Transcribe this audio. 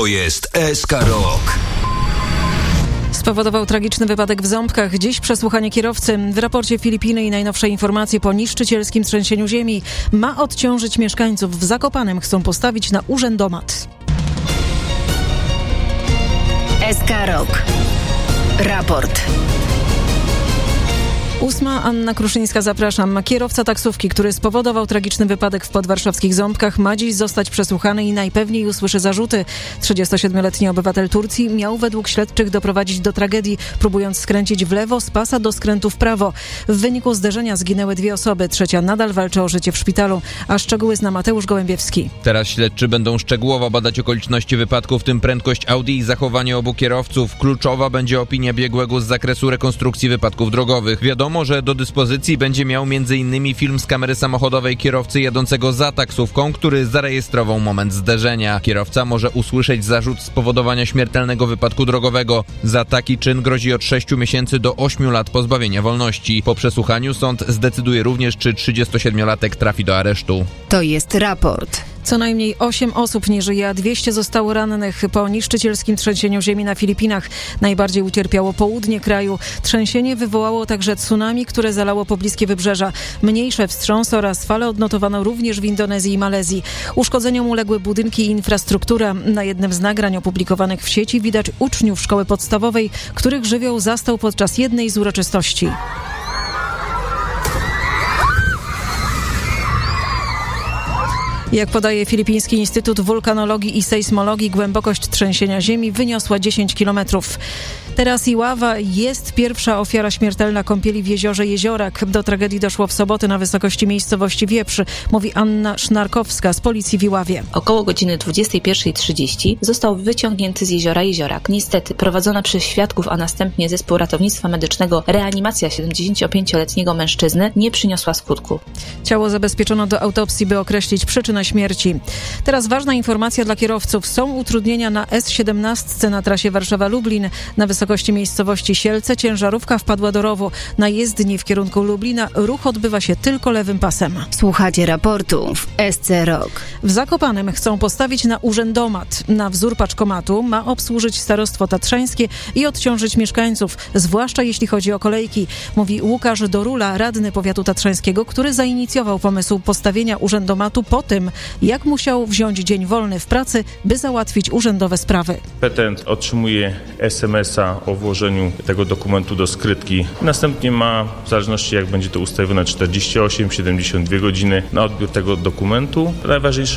To jest SK Rok. Spowodował tragiczny wypadek w Ząbkach. Dziś przesłuchanie kierowcy. W raporcie Filipiny i najnowsze informacje po niszczycielskim trzęsieniu ziemi ma odciążyć mieszkańców. W Zakopanem chcą postawić na urzędomat. SK Rok. Raport. 8. Anna Kruszyńska, zapraszam. Kierowca taksówki, który spowodował tragiczny wypadek w podwarszawskich Ząbkach, ma dziś zostać przesłuchany i najpewniej usłyszy zarzuty. 37-letni obywatel Turcji miał według śledczych doprowadzić do tragedii, próbując skręcić w lewo z pasa do skrętu w prawo. W wyniku zderzenia zginęły 2 osoby, trzecia nadal walczy o życie w szpitalu, a szczegóły zna Mateusz Gołębiewski. Teraz śledczy będą szczegółowo badać okoliczności wypadku, w tym prędkość Audi i zachowanie obu kierowców. Kluczowa będzie opinia biegłego z zakresu rekonstrukcji wypadków drogowych. Wiadomo, że do dyspozycji będzie miał m.in. film z kamery samochodowej kierowcy jadącego za taksówką, który zarejestrował moment zderzenia. Kierowca może usłyszeć zarzut spowodowania śmiertelnego wypadku drogowego. Za taki czyn grozi od 6 miesięcy do 8 lat pozbawienia wolności. Po przesłuchaniu sąd zdecyduje również, czy 37-latek trafi do aresztu. To jest raport. Co najmniej 8 osób nie żyje, a 200 zostało rannych po niszczycielskim trzęsieniu ziemi na Filipinach. Najbardziej ucierpiało południe kraju. Trzęsienie wywołało także tsunami, które zalało pobliskie wybrzeża. Mniejsze wstrząsy oraz fale odnotowano również w Indonezji i Malezji. Uszkodzeniom uległy budynki i infrastruktura. Na jednym z nagrań opublikowanych w sieci widać uczniów szkoły podstawowej, których żywioł zastał podczas jednej z uroczystości. Jak podaje Filipiński Instytut Wulkanologii i Sejsmologii, głębokość trzęsienia ziemi wyniosła 10 kilometrów. Teraz Iława jest pierwsza ofiara śmiertelna kąpieli w jeziorze Jeziorak. Do tragedii doszło w sobotę na wysokości miejscowości Wieprz, mówi Anna Sznarkowska z policji w Iławie. Około godziny 21:30 został wyciągnięty z jeziora Jeziorak. Niestety prowadzona przez świadków, a następnie zespół ratownictwa medycznego reanimacja 75-letniego mężczyzny nie przyniosła skutku. Ciało zabezpieczono do autopsji, by określić przyczynę śmierci. Teraz ważna informacja dla kierowców. Są utrudnienia na S17 na trasie Warszawa-Lublin. Na wysokości miejscowości Sielce ciężarówka wpadła do rowu. Na jezdni w kierunku Lublina ruch odbywa się tylko lewym pasem. Słuchacie raportu w SC Rok. W Zakopanem chcą postawić na urzędomat. Na wzór paczkomatu ma obsłużyć starostwo tatrzańskie i odciążyć mieszkańców, zwłaszcza jeśli chodzi o kolejki, mówi Łukasz Dorula, radny powiatu tatrzańskiego, który zainicjował pomysł postawienia urzędomatu po tym, jak musiał wziąć dzień wolny w pracy, by załatwić urzędowe sprawy. Petent otrzymuje SMS-a o włożeniu tego dokumentu do skrytki. Następnie ma, w zależności jak będzie to ustawione, 48-72 godziny na odbiór tego dokumentu. Najważniejsze